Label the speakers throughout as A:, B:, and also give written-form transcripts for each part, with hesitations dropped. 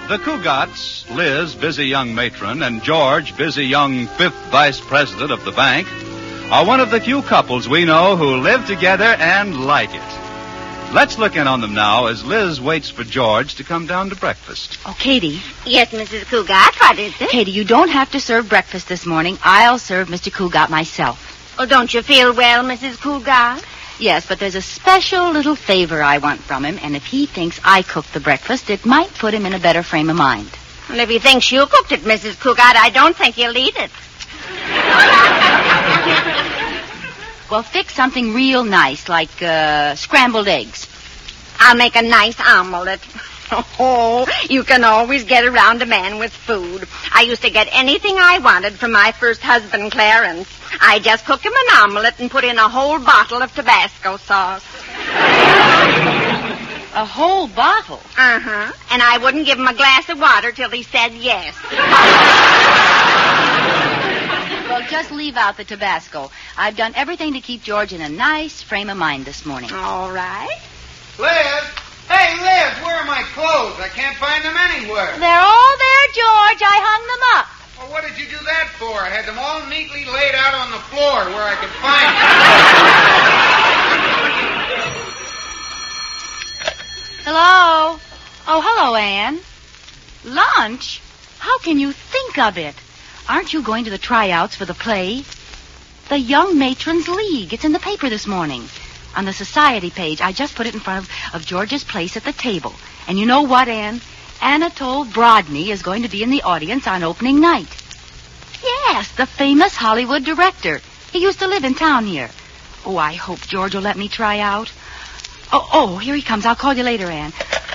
A: The Cougats, Liz, busy young matron, and George, busy young fifth vice president of the bank, are one of the few couples we know who live together and like it. Let's look in on them now as Liz waits for George to come down to breakfast.
B: Oh, Katie.
C: Yes, Mrs. Cougat, what is it?
B: Katie, you don't have to serve breakfast this morning. I'll serve Mr. Cougat myself.
C: Oh, don't you feel well, Mrs. Cougat?
B: Yes, but there's a special little favor I want from him, and if he thinks I cooked the breakfast, it might put him in a better frame of mind.
C: Well, if he thinks you cooked it, Mrs. Cougat, I don't think he'll eat it.
B: Well, fix something real nice, like scrambled eggs.
C: I'll make a nice omelet. Oh, you can always get around a man with food. I used to get anything I wanted from my first husband, Clarence. I just cooked him an omelet and put in a whole bottle of Tabasco sauce.
B: A whole bottle?
C: Uh-huh. And I wouldn't give him a glass of water till he said yes.
B: Well, just leave out the Tabasco. I've done everything to keep George in a nice frame of mind this morning.
C: All right.
D: Liz! Hey, Liz, where are my clothes? I can't find them anywhere.
B: They're all there, George. I hung them up.
D: Well, what did you do that for? I had them all neatly laid out on the floor where I could find them.
B: Hello? Oh, hello, Anne. Lunch? How can you think of it? Aren't you going to the tryouts for the play? The Young Matrons League. It's in the paper this morning. On the society page, I just put it in front of George's place at the table. And you know what, Anne? Anatole Brodny is going to be in the audience on opening night. Yes, the famous Hollywood director. He used to live in town here. Oh, I hope George will let me try out. Oh, here he comes. I'll call you later, Anne.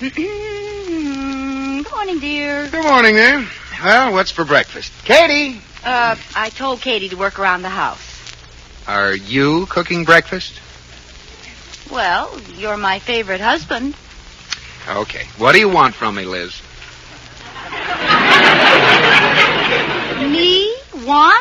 B: Good morning, dear.
D: Good morning, there. Well, what's for breakfast? Katie!
B: I told Katie to work around the house.
D: Are you cooking breakfast?
B: Well, you're my favorite husband.
D: Okay. What do you want from me, Liz?
B: Me? Want?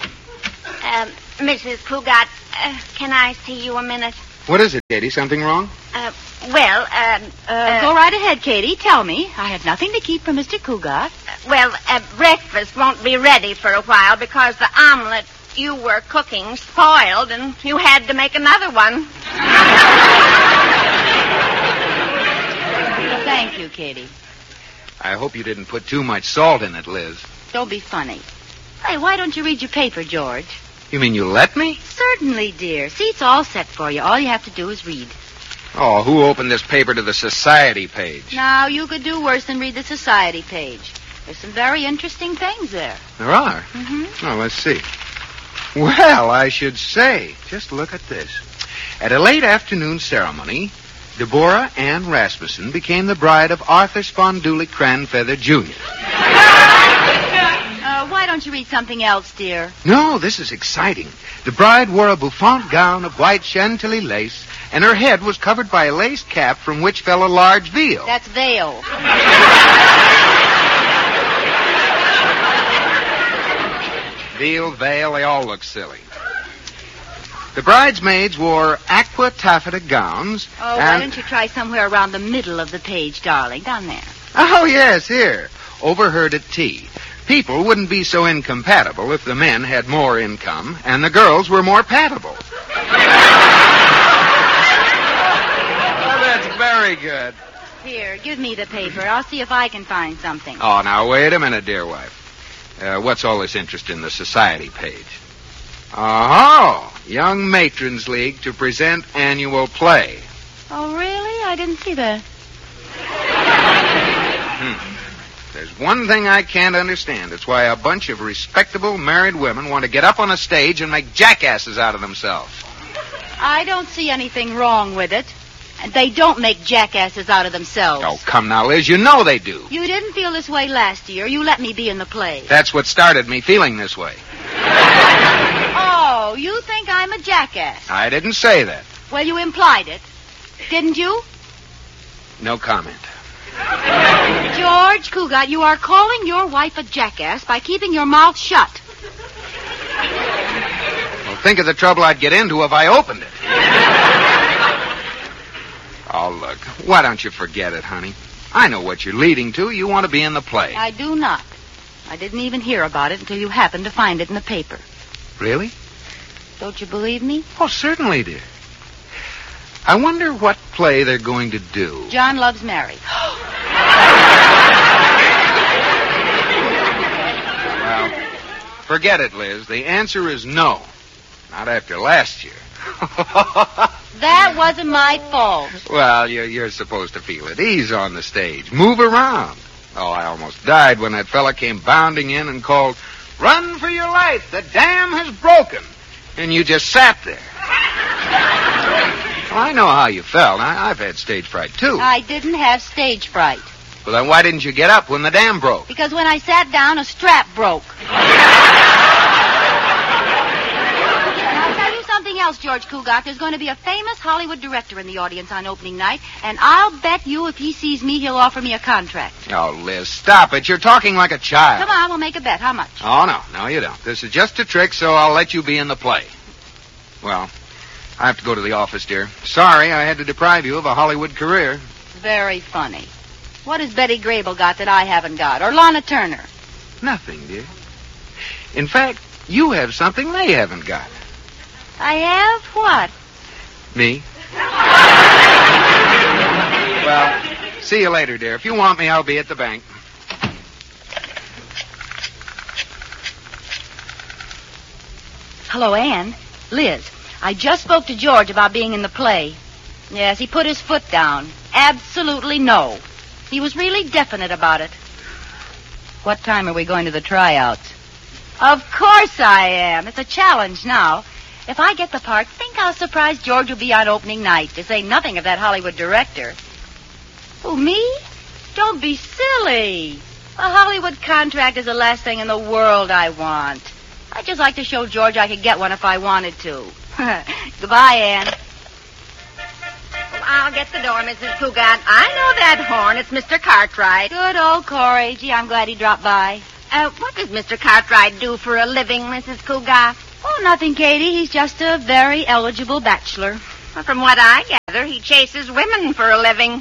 C: Mrs. Cougat, can I see you a minute?
D: What is it, Katie? Something wrong?
B: Go right ahead, Katie. Tell me. I have nothing to keep from Mr. Cougat.
C: Breakfast won't be ready for a while because the omelet you were cooking spoiled and you had to make another one.
B: Thank you, Katie.
D: I hope you didn't put too much salt in it, Liz.
B: Don't be funny. Hey, why don't you read your paper, George?
D: You mean you let me?
B: Certainly, dear. See, it's all set for you. All you have to do is read.
D: Oh, who opened this paper to the society page?
B: Now, you could do worse than read the society page. There's some very interesting things there.
D: There are?
B: Mm-hmm.
D: Oh, let's see. Well, I should say. Just look at this. At a late afternoon ceremony, Deborah Ann Rasmussen became the bride of Arthur Sponduli Cranfeather, Jr.
B: Why don't you read something else, dear?
D: No, this is exciting. The bride wore a bouffant gown of white chantilly lace, and her head was covered by a lace cap from which fell a large veil.
B: That's veil.
D: Veil, they all look silly. The bridesmaids wore aqua taffeta gowns.
B: Oh, why don't you try somewhere around the middle of the page, darling? Down there.
D: Oh, yes, here. Overheard at tea. People wouldn't be so incompatible if the men had more income and the girls were more patable. Oh, that's very good.
B: Here, give me the paper. I'll see if I can find something.
D: Oh, now, wait a minute, dear wife. What's all this interest in the society page? Oh, Young Matrons League to present annual play.
B: Oh, really? I didn't see that.
D: There's one thing I can't understand. It's why a bunch of respectable married women want to get up on a stage and make jackasses out of themselves.
B: I don't see anything wrong with it. They don't make jackasses out of themselves.
D: Oh, come now, Liz. You know they do.
B: You didn't feel this way last year. You let me be in the play.
D: That's what started me feeling this way.
B: Oh, you think I'm a jackass?
D: I didn't say that.
B: Well, you implied it. Didn't you?
D: No comment.
B: George Cougat, you are calling your wife a jackass by keeping your mouth shut.
D: Well, think of the trouble I'd get into if I opened it. Oh, look. Why don't you forget it, honey? I know what you're leading to. You want to be in the play.
B: I do not. I didn't even hear about it until you happened to find it in the paper.
D: Really?
B: Don't you believe me?
D: Oh, certainly, dear. I wonder what play they're going to do.
B: John Loves Mary.
D: Well, forget it, Liz. The answer is no. Not after last year.
B: That wasn't my fault.
D: Well, you're supposed to feel at ease on the stage. Move around. Oh, I almost died when that fella came bounding in and called, "Run for your life! The dam has broken!" And you just sat there. Well, I know how you felt. I've had stage fright, too.
B: I didn't have stage fright.
D: Well, then why didn't you get up when the dam broke?
B: Because when I sat down, a strap broke. I'll tell you something else, George Cugat. There's going to be a famous Hollywood director in the audience on opening night, and I'll bet you if he sees me, he'll offer me a contract.
D: Oh, Liz, stop it. You're talking like a child.
B: Come on, we'll make a bet. How much?
D: Oh, no, you don't. This is just a trick, so I'll let you be in the play. Well, I have to go to the office, dear. Sorry, I had to deprive you of a Hollywood career.
B: Very funny. What has Betty Grable got that I haven't got? Or Lana Turner?
D: Nothing, dear. In fact, you have something they haven't got.
B: I have what?
D: Me. Well, see you later, dear. If you want me, I'll be at the bank.
B: Hello, Anne. Liz, I just spoke to George about being in the play. Yes, he put his foot down. Absolutely no. He was really definite about it. What time are we going to the tryouts? Of course I am. It's a challenge now. If I get the part, think how surprised George will be on opening night, to say nothing of that Hollywood director. Who, me? Don't be silly. A Hollywood contract is the last thing in the world I want. I'd just like to show George I could get one if I wanted to. Goodbye, Anne.
C: I'll get the door, Mrs. Cugat. I know that horn. It's Mr. Cartwright.
B: Good old Corey. Gee, I'm glad he dropped by.
C: What does Mr. Cartwright do for a living, Mrs. Cugat?
B: Oh, nothing, Katie. He's just a very eligible bachelor.
C: Well, from what I gather, he chases women for a living.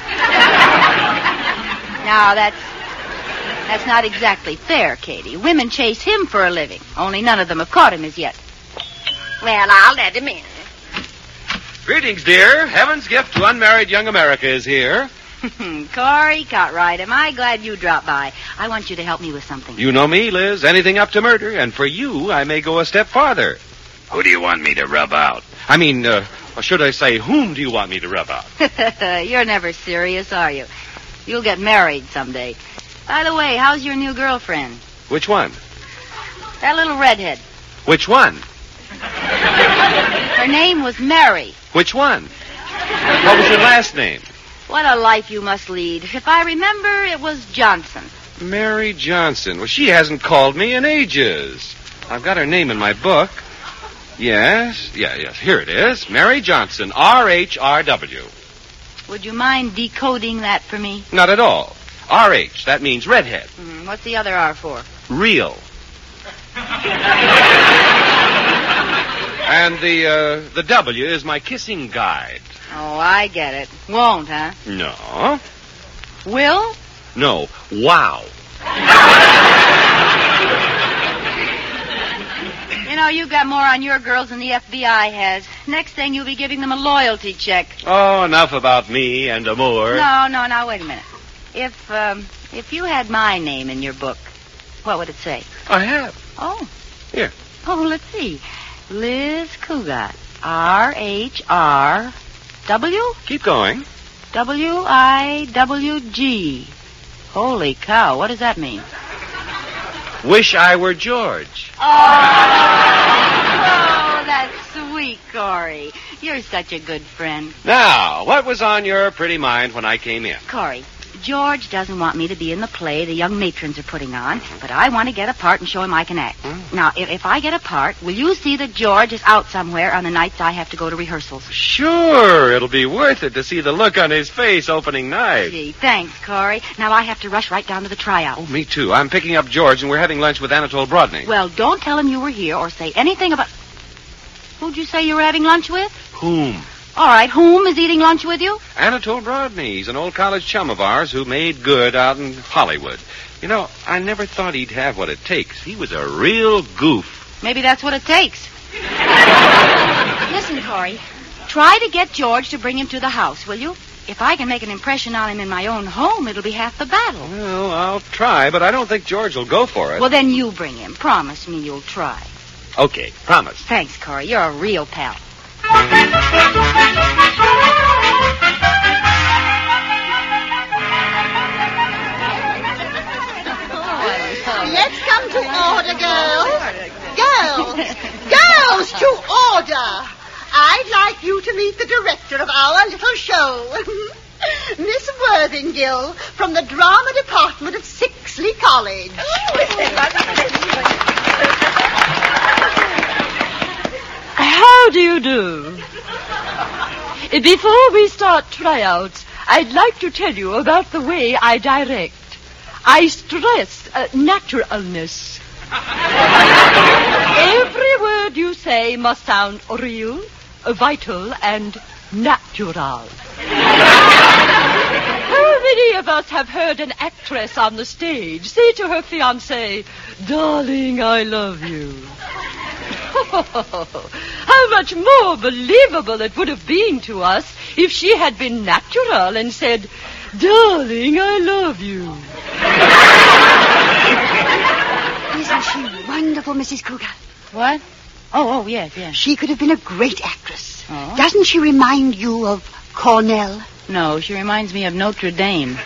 B: Now, that's not exactly fair, Katie. Women chase him for a living. Only none of them have caught him as yet.
C: Well, I'll let him in.
E: Greetings, dear. Heaven's gift to unmarried young America is here.
B: Corey Cartwright, am I glad you dropped by. I want you to help me with something.
E: You know me, Liz. Anything up to murder. And for you, I may go a step farther. Who do you want me to rub out? I mean, or should I say, whom do you want me to rub out?
B: You're never serious, are you? You'll get married someday. By the way, how's your new girlfriend?
E: Which one?
B: That little redhead.
E: Which one?
B: Her name was Mary.
E: Which one? What was her last name?
B: What a life you must lead. If I remember, it was Johnson.
E: Mary Johnson. Well, she hasn't called me in ages. I've got her name in my book. Yes. Here it is. Mary Johnson, R-H-R-W.
B: Would you mind decoding that for me?
E: Not at all. R-H, that means redhead.
B: What's the other R for?
E: Real. And the W is my kissing guide.
B: Oh, I get it. Won't, huh?
E: No.
B: Will?
E: No. Wow.
B: You know, you've got more on your girls than the FBI has. Next thing, you'll be giving them a loyalty check.
E: Oh, enough about me and Amour.
B: No, wait a minute. If you had my name in your book, what would it say?
E: I have.
B: Oh.
E: Here.
B: Oh, let's see. Liz Cugat. R-H-R-W?
E: Keep going.
B: W-I-W-G. Holy cow, what does that mean?
E: Wish I were George.
B: Oh, that's sweet, Corey. You're such a good friend.
E: Now, what was on your pretty mind when I came in?
B: Corey, George doesn't want me to be in the play the young matrons are putting on, but I want to get a part and show him I can act. Now, if I get a part, will you see that George is out somewhere on the nights I have to go to rehearsals?
E: Sure, it'll be worth it to see the look on his face opening night.
B: Gee, thanks, Corey. Now I have to rush right down to the tryout.
E: Oh, me too. I'm picking up George, and we're having lunch with Anatole Brodny.
B: Well, don't tell him you were here or say anything about... Who'd you say you were having lunch with?
E: Whom?
B: All right, whom is eating lunch with you?
E: Anatole Rodney. He's an old college chum of ours who made good out in Hollywood. You know, I never thought he'd have what it takes. He was a real goof.
B: Maybe that's what it takes. Listen, Corey, try to get George to bring him to the house, will you? If I can make an impression on him in my own home, it'll be half the battle.
E: Well, I'll try, but I don't think George will go for it.
B: Well, then you bring him. Promise me you'll try.
E: Okay, promise.
B: Thanks, Corey. You're a real pal.
F: Let's come to order, girls. Girls, to order. I'd like you to meet the director of our little show, Miss Worthinghill, from the drama department of Sixley College.
G: How do you do? Before we start tryouts, I'd like to tell you about the way I direct. I stress naturalness. Every word you say must sound real, vital, and natural. How many of us have heard an actress on the stage say to her fiancé, "Darling, I love you"? How much more believable it would have been to us if she had been natural and said, "Darling, I love you."
F: Isn't she wonderful, Mrs. Kruger?
B: What? Oh, yes.
F: She could have been a great actress.
B: Oh.
F: Doesn't she remind you of Cornell?
B: No, she reminds me of Notre Dame.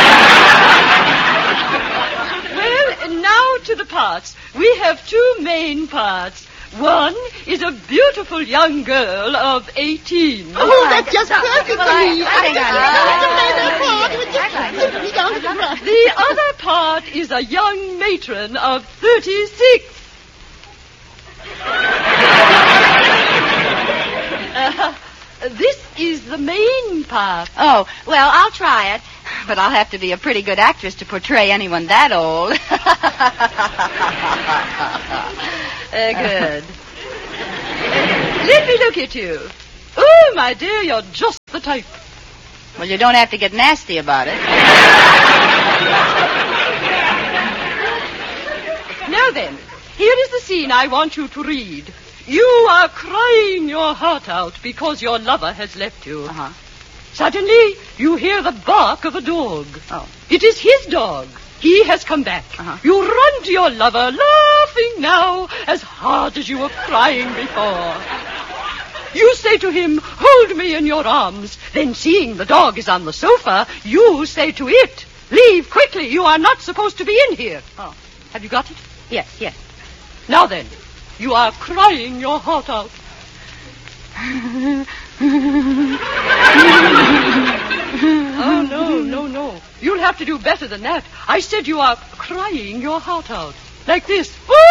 G: Well, now to the parts. We have two main parts. One is a beautiful young girl of 18.
F: Oh, that's just perfect for me.
G: The other part is a young matron of 36. This is the main part.
B: Oh, well, I'll try it. But I'll have to be a pretty good actress to portray anyone that old.
G: Good. Let me look at you. Oh, my dear, you're just the type.
B: Well, you don't have to get nasty about it.
G: Now then, here is the scene I want you to read. You are crying your heart out because your lover has left you.
B: Uh-huh.
G: Suddenly, you hear the bark of a dog.
B: Oh.
G: It is his dog. He has come back.
B: Uh-huh.
G: You run to your lover, laughing now as hard as you were crying before. You say to him, "Hold me in your arms." Then, seeing the dog is on the sofa, you say to it, "Leave quickly. You are not supposed to be in here."
B: Oh.
G: Have you got it?
B: Yes.
G: Now then, you are crying your heart out. Oh, no. You'll have to do better than that. I said you are crying your heart out. Like this.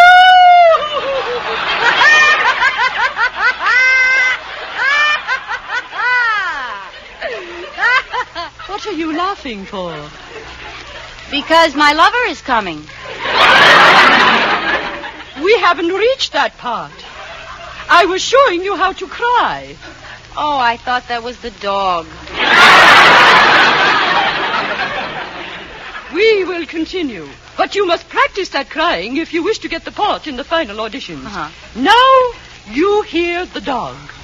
G: What are you laughing for?
B: Because my lover is coming.
G: We haven't reached that part. I was showing you how to cry.
B: Oh, I thought that was the dog.
G: We will continue. But you must practice that crying if you wish to get the part in the final auditions.
B: Uh-huh.
G: Now you hear the dog.